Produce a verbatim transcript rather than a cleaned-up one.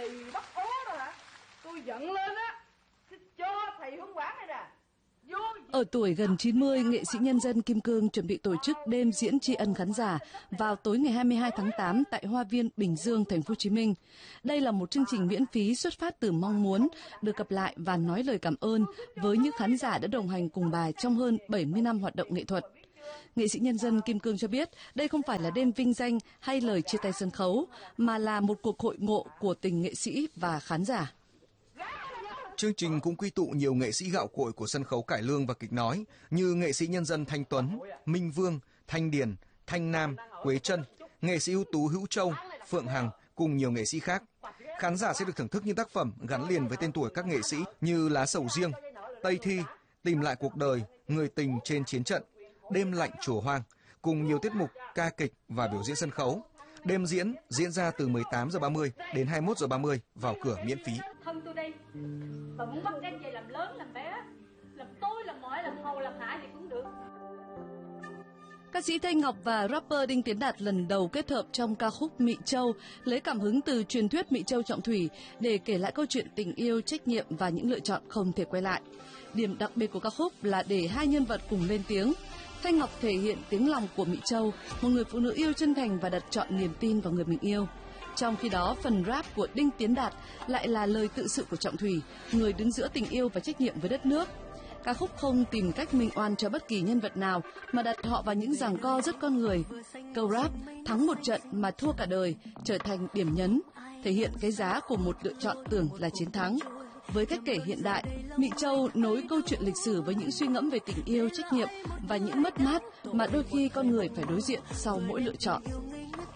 thầy bắt ố đó hả? Tôi giận lên á, cho thầy không quản này nè. Ở tuổi gần chín mươi, nghệ sĩ nhân dân Kim Cương chuẩn bị tổ chức đêm diễn tri ân khán giả vào tối ngày hai mươi hai tháng tám tại Hoa viên Bình Dương, thành phố Hồ Chí Minh. Đây là một chương trình miễn phí xuất phát từ mong muốn được gặp lại và nói lời cảm ơn với những khán giả đã đồng hành cùng bà trong hơn bảy mươi năm hoạt động nghệ thuật. Nghệ sĩ nhân dân Kim Cương cho biết đây không phải là đêm vinh danh hay lời chia tay sân khấu, mà là một cuộc hội ngộ của tình nghệ sĩ và khán giả. Chương trình cũng quy tụ nhiều nghệ sĩ gạo cội của sân khấu cải lương và kịch nói như nghệ sĩ nhân dân Thanh Tuấn, Minh Vương, Thanh Điền, Thanh Nam, Quế Trân, nghệ sĩ ưu tú Hữu Châu, Phượng Hằng cùng nhiều nghệ sĩ khác. Khán giả sẽ được thưởng thức những tác phẩm gắn liền với tên tuổi các nghệ sĩ như Lá Sầu Riêng, Tây Thi, Tìm lại cuộc đời, Người tình trên chiến trận, Đêm lạnh chùa hoang, cùng nhiều tiết mục ca kịch và biểu diễn sân khấu. Đêm diễn diễn ra từ mười tám giờ ba mươi đến hai mươi mốt giờ ba mươi, vào cửa miễn phí. Thân tôi đây, bà muốn bắt danh vậy làm lớn làm bé, làm tôi làm ngoại làm hầu làm hạ thì cũng được. Ca sĩ Thanh Ngọc và rapper Đinh Tiến Đạt lần đầu kết hợp trong ca khúc Mị Châu, lấy cảm hứng từ truyền thuyết Mị Châu Trọng Thủy để kể lại câu chuyện tình yêu, trách nhiệm và những lựa chọn không thể quay lại. Điểm đặc biệt của ca khúc là để hai nhân vật cùng lên tiếng. Thanh Ngọc thể hiện tiếng lòng của Mị Châu, một người phụ nữ yêu chân thành và đặt trọn niềm tin vào người mình yêu. Trong khi đó, phần rap của Đinh Tiến Đạt lại là lời tự sự của Trọng Thủy, người đứng giữa tình yêu và trách nhiệm với đất nước. Ca khúc không tìm cách minh oan cho bất kỳ nhân vật nào, mà đặt họ vào những giằng co rất con người. Câu rap thắng một trận mà thua cả đời trở thành điểm nhấn, thể hiện cái giá của một lựa chọn tưởng là chiến thắng. Với cách kể hiện đại, Mị Châu nối câu chuyện lịch sử với những suy ngẫm về tình yêu, trách nhiệm và những mất mát mà đôi khi con người phải đối diện sau mỗi lựa chọn.